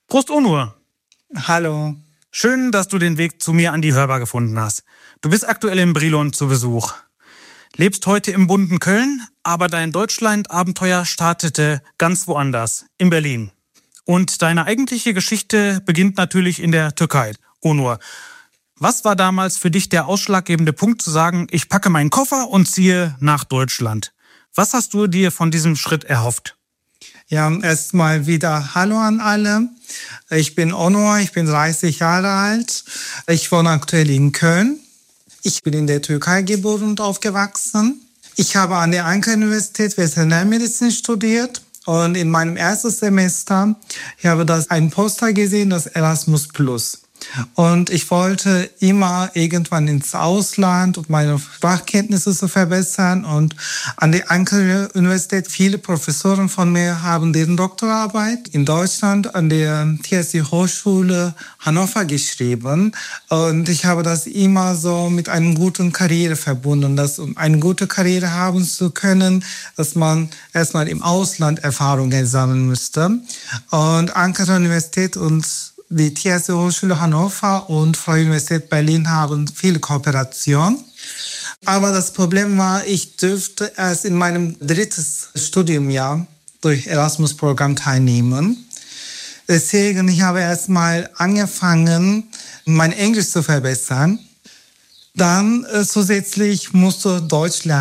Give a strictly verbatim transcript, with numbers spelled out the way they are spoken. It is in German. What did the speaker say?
Prost, Onur. Hallo. Schön, dass du den Weg zu mir an die Hörbar gefunden hast. Du bist aktuell in Brilon zu Besuch. Lebst heute im bunten Köln, aber dein Deutschland-Abenteuer startete ganz woanders, in Berlin. Und deine eigentliche Geschichte beginnt natürlich in der Türkei. Onur, was war damals für dich der ausschlaggebende Punkt zu sagen, ich packe meinen Koffer und ziehe nach Deutschland? Was hast du dir von diesem Schritt erhofft? Ja, erstmal wieder Hallo an alle. Ich bin Onur, ich bin dreißig Jahre alt. Ich wohne aktuell in Köln. Ich bin in der Türkei geboren und aufgewachsen. Ich habe an der Ankara-Universität Veterinärmedizin studiert. Und in meinem ersten Semester ich habe das ein Poster gesehen, das Erasmus Plus. Und ich wollte immer irgendwann ins Ausland, um meine Sprachkenntnisse zu verbessern. Und an der Ankara-Universität, viele Professoren von mir haben deren Doktorarbeit in Deutschland an der T S C Hochschule Hannover geschrieben. Und ich habe das immer so mit einer guten Karriere verbunden, dass um eine gute Karriere haben zu können, dass man erstmal im Ausland Erfahrungen sammeln müsste. Und Ankara-Universität und die T S C Hochschule Hannover und Freie Universität Berlin haben viele Kooperation. Aber das Problem war, ich dürfte erst in meinem dritten Studiumjahr durch Erasmus-Programm teilnehmen. Deswegen ich habe erst mal angefangen, mein Englisch zu verbessern. Dann äh, zusätzlich musste Deutsch lernen.